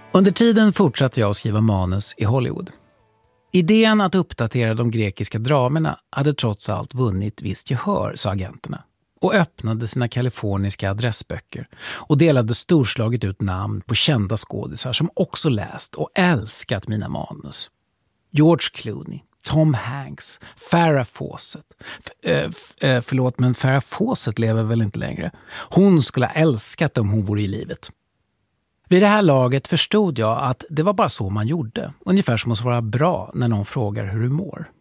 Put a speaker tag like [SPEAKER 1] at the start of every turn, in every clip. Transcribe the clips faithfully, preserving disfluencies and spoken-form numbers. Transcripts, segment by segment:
[SPEAKER 1] Under tiden fortsatte jag att skriva manus i Hollywood. Idén att uppdatera de grekiska dramerna hade trots allt vunnit visst gehör, sa agenterna, och öppnade sina kaliforniska adressböcker och delade storslaget ut namn på kända skådisar som också läst och älskat mina manus. George Clooney, Tom Hanks, Farrah Fawcett. F- äh, f- äh, förlåt, men Farrah Fawcett lever väl inte längre. Hon skulle ha älskat om hon vore i livet. Vid det här laget förstod jag att det var bara så man gjorde. Ungefär som att svara bra när någon frågar hur du mår.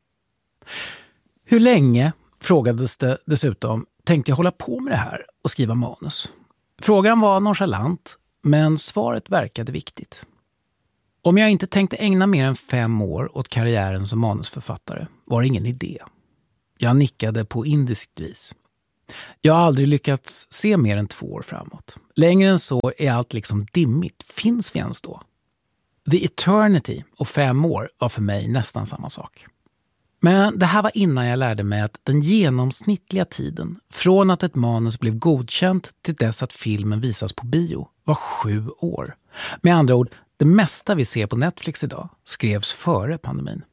[SPEAKER 1] Hur länge, frågades det dessutom, tänkte jag hålla på med det här och skriva manus? Frågan var nonchalant, men svaret verkade viktigt. Om jag inte tänkte ägna mer än fem år åt karriären som manusförfattare var det ingen idé. Jag nickade på indiskt vis. Jag har aldrig lyckats se mer än två år framåt. Längre än så är allt liksom dimmigt. Finns vi ens då? The eternity och fem år var för mig nästan samma sak. Men det här var innan jag lärde mig att den genomsnittliga tiden från att ett manus blev godkänt till dess att filmen visas på bio var sju år. Med andra ord, det mesta vi ser på Netflix idag skrevs före pandemin.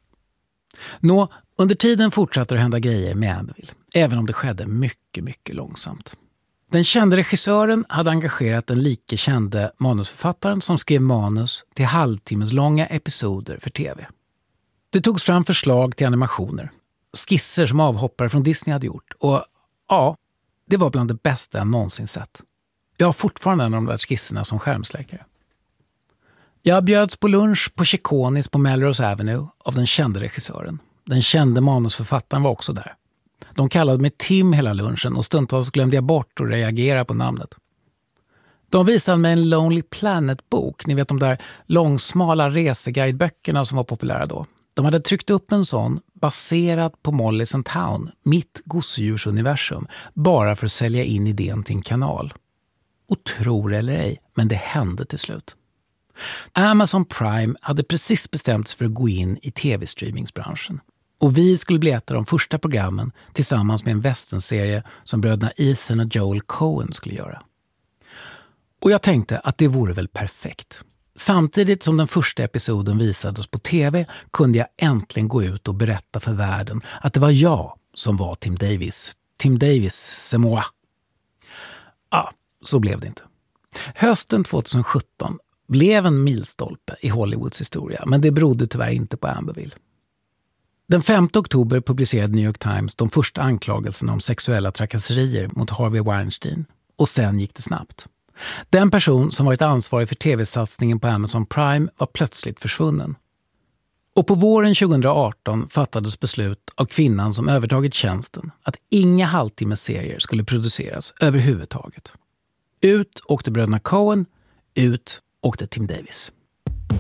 [SPEAKER 1] Nå, under tiden fortsatte det hända grejer med Amberville, även om det skedde mycket, mycket långsamt. Den kände regissören hade engagerat den lika kände manusförfattaren som skrev manus till halvtimmeslånga episoder för tv. Det togs fram förslag till animationer, skisser som avhoppare från Disney hade gjort, och ja, det var bland det bästa jag någonsin sett. Jag har fortfarande en av de där skisserna som skärmsläckare. Jag bjöds på lunch på Chiconis på Melrose Avenue av den kände regissören. Den kände manusförfattaren var också där. De kallade mig Tim hela lunchen och stundtals glömde jag bort att reagera på namnet. De visade mig en Lonely Planet-bok, ni vet de där långsmala reseguideböckerna som var populära då. De hade tryckt upp en sån baserad på Molly's in Town, mitt gosedjursuniversum, bara för att sälja in idén till en kanal. Och tror eller ej, men det hände till slut. Amazon Prime hade precis bestämt sig för att gå in i tv-streamingsbranschen. Och vi skulle bli ett av de första programmen tillsammans med en westernserie som bröderna Ethan och Joel Coen skulle göra. Och jag tänkte att det vore väl perfekt. Samtidigt som den första episoden visades på tv kunde jag äntligen gå ut och berätta för världen att det var jag som var Tim Davis. Tim Davis, c'est moi. Ja, så blev det inte. Hösten tjugohundrasjutton blev en milstolpe i Hollywoods historia, men det berodde tyvärr inte på Amberville. Den femte oktober publicerade New York Times de första anklagelserna om sexuella trakasserier mot Harvey Weinstein, och sen gick det snabbt. Den person som varit ansvarig för tv-satsningen på Amazon Prime var plötsligt försvunnen. Och på våren tjugohundraarton fattades beslut av kvinnan som övertagit tjänsten att inga halvtimmeserier skulle produceras överhuvudtaget. Ut åkte bröderna Coen, ut åkte Tim Davis.